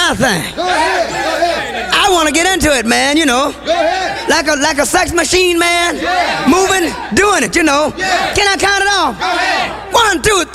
my thing. Go ahead. I want to get into it, man, you know. Go ahead. Like a sex machine, man. Yeah. Moving, doing it, you know. Yeah. Can I count it off? Go ahead. 1, 2, 3.